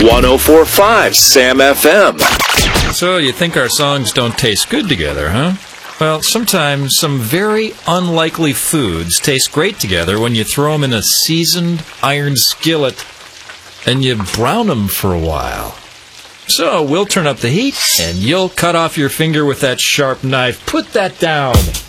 104.5 Sam FM. So you think our songs don't taste good together, huh? Well, sometimes some very unlikely foods taste great together when you throw them in a seasoned iron skillet and you brown them for a while. So we'll turn up the heat and you'll cut off your finger with that sharp knife. Put that down.